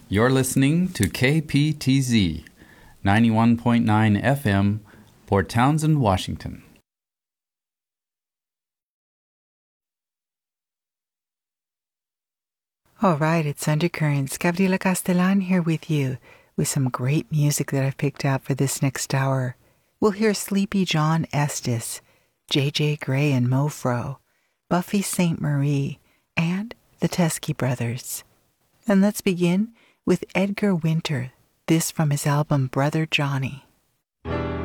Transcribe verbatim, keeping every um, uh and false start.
You're listening to K P T Z, ninety-one point nine F M, Port Townsend, Washington. All right, it's Undercurrents. Gabriela Castellan here with you with some great music that I've picked out for this next hour. We'll hear Sleepy John Estes, J J Grey and Mofro, Buffy Sainte Marie, and the Teskey Brothers. And let's begin with Edgar Winter, this from his album Brother Johnny.